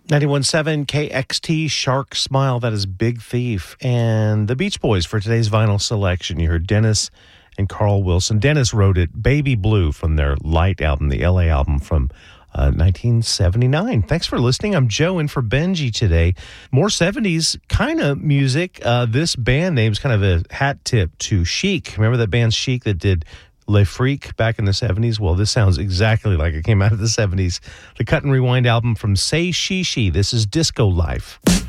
91.7 KXT, Shark Smile, that is Big Thief. And the Beach Boys for today's vinyl selection. You heard Dennis and Carl Wilson. Dennis wrote it, Baby Blue, from their Light album, the LA album from 1979. Thanks for listening. I'm Joe in for Benji today. More 70s kind of music. This band name's kind of a hat tip to Chic. Remember that band Chic that did Le Freak back in the 70s? Well, this sounds exactly like it came out of the 70s. The Cut and Rewind album from Say She She. This is Disco Life.